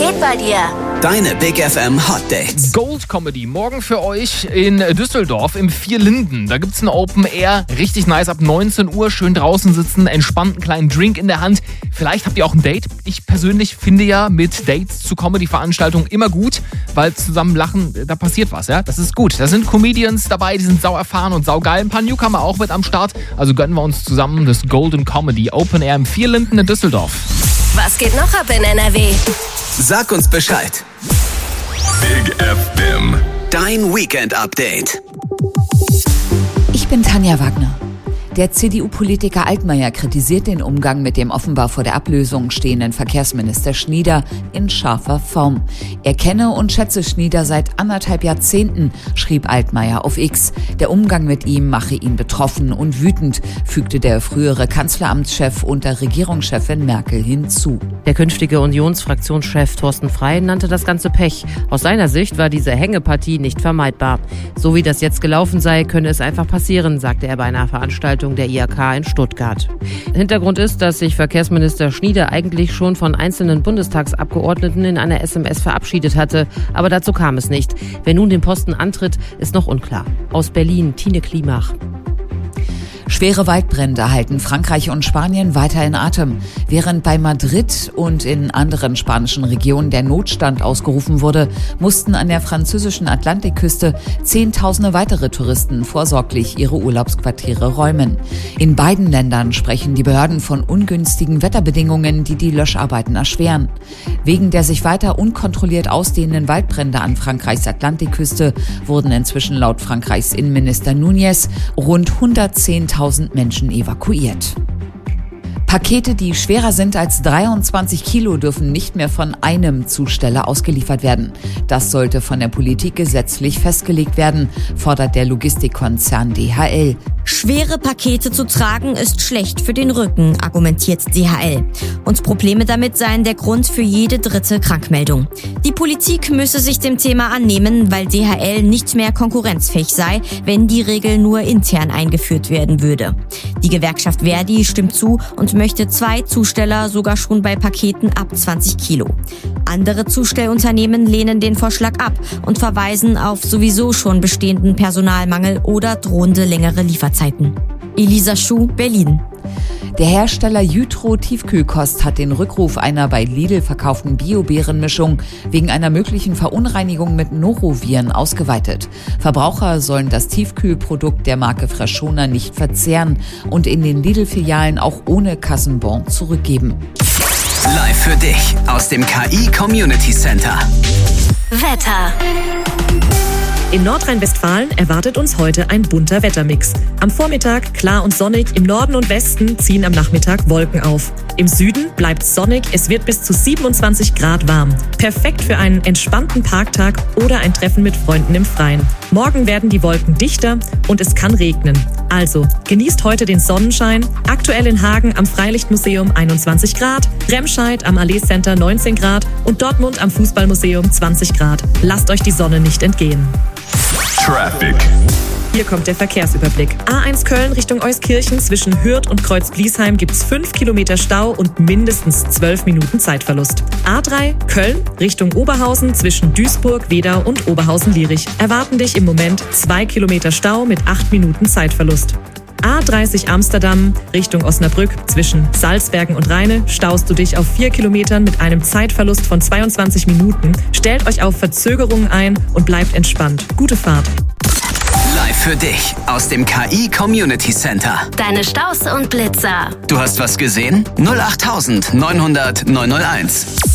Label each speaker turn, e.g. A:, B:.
A: geht bei dir?
B: Deine Big FM Hot Dates.
C: Gold Comedy morgen für euch in Düsseldorf im Vierlinden. Da gibt's ein Open Air, richtig nice, ab 19 Uhr, schön draußen sitzen, entspannten kleinen Drink in der Hand. Vielleicht habt ihr auch ein Date. Ich persönlich finde ja mit Dates zu Comedy-Veranstaltungen immer gut, weil zusammen lachen, da passiert was, ja. Das ist gut. Da sind Comedians dabei, die sind sau erfahren und saugeil. Ein paar Newcomer auch mit am Start. Also gönnen wir uns zusammen das Golden Comedy Open Air im Vierlinden in Düsseldorf.
A: Was geht noch ab in NRW?
B: Sag uns Bescheid.
D: Big FM.
B: Dein Weekend-Update.
E: Ich bin Tanja Wagner. Der CDU-Politiker Altmaier kritisiert den Umgang mit dem offenbar vor der Ablösung stehenden Verkehrsminister Schnieder in scharfer Form. Er kenne und schätze Schnieder seit 1,5 Jahrzehnten, schrieb Altmaier auf X. Der Umgang mit ihm mache ihn betroffen und wütend, fügte der frühere Kanzleramtschef unter Regierungschefin Merkel hinzu.
F: Der künftige Unionsfraktionschef Thorsten Frey nannte das Ganze Pech. Aus seiner Sicht war diese Hängepartie nicht vermeidbar. So wie das jetzt gelaufen sei, könne es einfach passieren, sagte er bei einer Veranstaltung der IHK in Stuttgart. Hintergrund ist, dass sich Verkehrsminister Schnieder eigentlich schon von einzelnen Bundestagsabgeordneten in einer SMS verabschiedet hatte, aber dazu kam es nicht. Wer nun den Posten antritt, ist noch unklar. Aus Berlin, Tine Klimach.
E: Schwere Waldbrände halten Frankreich und Spanien weiter in Atem. Während bei Madrid und in anderen spanischen Regionen der Notstand ausgerufen wurde, mussten an der französischen Atlantikküste Zehntausende weitere Touristen vorsorglich ihre Urlaubsquartiere räumen. In beiden Ländern sprechen die Behörden von ungünstigen Wetterbedingungen, die die Löscharbeiten erschweren. Wegen der sich weiter unkontrolliert ausdehnenden Waldbrände an Frankreichs Atlantikküste wurden inzwischen laut Frankreichs Innenminister Núñez rund 110.000 Menschen evakuiert. Pakete, die schwerer sind als 23 Kilo, dürfen nicht mehr von einem Zusteller ausgeliefert werden. Das sollte von der Politik gesetzlich festgelegt werden, fordert der Logistikkonzern DHL.
G: Schwere Pakete zu tragen ist schlecht für den Rücken, argumentiert DHL. Und Probleme damit seien der Grund für jede dritte Krankmeldung. Die Politik müsse sich dem Thema annehmen, weil DHL nicht mehr konkurrenzfähig sei, wenn die Regel nur intern eingeführt werden würde. Die Gewerkschaft Verdi stimmt zu und möchte 2 Zusteller sogar schon bei Paketen ab 20 Kilo. Andere Zustellunternehmen lehnen den Vorschlag ab und verweisen auf sowieso schon bestehenden Personalmangel oder drohende längere Lieferzeiten. Elisa Schuh, Berlin.
E: Der Hersteller Jytro Tiefkühlkost hat den Rückruf einer bei Lidl verkauften Bio-Beerenmischung wegen einer möglichen Verunreinigung mit Noroviren ausgeweitet. Verbraucher sollen das Tiefkühlprodukt der Marke Freshona nicht verzehren und in den Lidl-Filialen auch ohne Kassenbon zurückgeben.
B: Live für dich aus dem KI Community Center.
A: Wetter.
H: In Nordrhein-Westfalen erwartet uns heute ein bunter Wettermix. Am Vormittag klar und sonnig, im Norden und Westen ziehen am Nachmittag Wolken auf. Im Süden bleibt sonnig, es wird bis zu 27 Grad warm. Perfekt für einen entspannten Parktag oder ein Treffen mit Freunden im Freien. Morgen werden die Wolken dichter und es kann regnen. Also, genießt heute den Sonnenschein. Aktuell in Hagen am Freilichtmuseum 21 Grad, Remscheid am Allee Center 19 Grad und Dortmund am Fußballmuseum 20 Grad. Lasst euch die Sonne nicht entgehen.
D: Traffic.
H: Hier kommt der Verkehrsüberblick. A1 Köln Richtung Euskirchen zwischen Hürth und Kreuz-Bliesheim gibt's 5 Kilometer Stau und mindestens 12 Minuten Zeitverlust. A3 Köln Richtung Oberhausen zwischen Duisburg, Wedau und Oberhausen-Lierich. Erwarten dich im Moment 2 Kilometer Stau mit 8 Minuten Zeitverlust. A30 Amsterdam Richtung Osnabrück zwischen Salzbergen und Rheine staust du dich auf 4 Kilometern mit einem Zeitverlust von 22 Minuten. Stellt euch auf Verzögerungen ein und bleibt entspannt. Gute Fahrt.
B: Live für dich aus dem KI Community Center.
A: Deine Staus und Blitzer.
B: Du hast was gesehen? 08900 901.